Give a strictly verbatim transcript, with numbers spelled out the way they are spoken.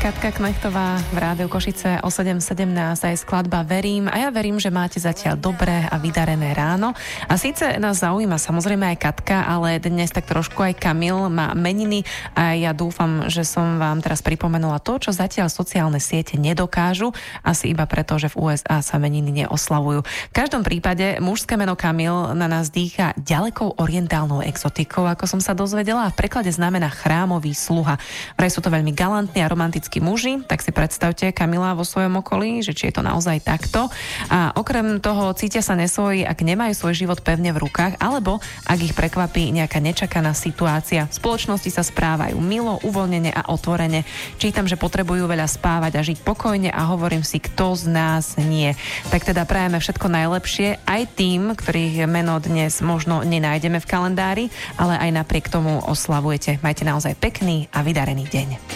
Katka Knechtová v Rádiu Košice o sedem sedemnásť aj skladba Verím. A ja verím, že máte zatiaľ dobré a vydarené ráno. A síce nás zaujíma samozrejme aj Katka, ale dnes tak trošku aj Kamil má meniny a ja dúfam, že som vám teraz pripomenula to, čo zatiaľ sociálne siete nedokážu, asi iba preto, že v ú es á sa meniny neoslavujú. V každom prípade mužské meno Kamil na nás dýcha ďalekou orientálnou exotikou, ako som sa dozvedela, a v preklade znamená chrámový sluha. Vraj sú to veľmi galantní a romantickí muži, tak si predstavte Kamila vo svojom okolí, že či je to naozaj takto. A okrem toho cítia sa nesvoji, ak nemajú svoj život pevne v rukách, alebo ak ich prekvapí nejaká nečakaná situácia. V spoločnosti sa správajú milo, uvoľnene a otvorene. Čítam, že potrebujú veľa spávať a žiť pokojne a hovorím si, kto z nás nie. Tak teda prajeme všetko najlepšie aj tým, ktorých meno dnes možno nenájdeme v kalendári, ale aj napriek tomu oslavujete. Majte naozaj pekný a vydarený deň.